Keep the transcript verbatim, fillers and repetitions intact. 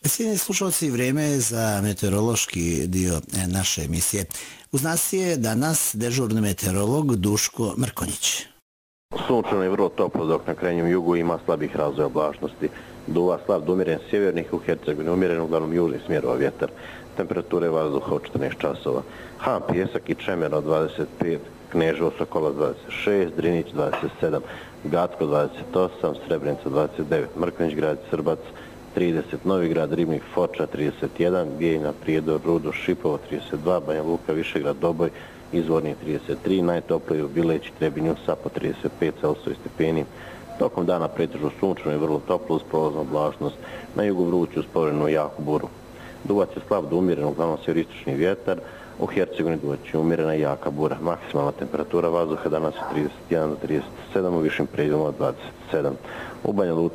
Cijenjeni slušalci, vrijeme je za meteorološki dio naše emisije. Uz nas je danas dežurni meteorolog Duško Mrkonjić. Sunčano je vrlo toplo, dok na krajnjem jugu ima slabih razvoja oblačnosti. Duva slab do umjeren sjevernih, u Hercegovini umjeren uglavnom južnih smjerova vjetar. Temperature vazduha od četrnaest časova. Han, Pjesak i Čemera dvadeset pet, Kneževo, Sokola dvadeset šest, Drinić dvadeset sedam, Gacko dvadeset osam, Srebrenica dvadeset devet, Mrkonjić grad, Srbac trideset, Novi grad, Ribnik, Foča trideset jedan, Bijeljina, Prijedor, Rudo, Šipovo trideset dva, Banja Luka, Višegrad, Doboj, Izvorni trideset tri, najtopliji u Bileći, Trebinju, Sapo trideset pet, Celsovi stepeni. Tokom dana pretežno sunčano i vrlo toplo uz prolaznu oblačnost, na jugu vruću uz povremenu jaku buru. Duvac je slab do umjerenog, uglavnom sjeveristični vjetar, u Hercegovini duvac je umjerena i jaka bura. Maksimalna temperatura vazduha danas je trideset jedan do trideset sedam, u višim predjelima dvadeset sedam. U Banja Luci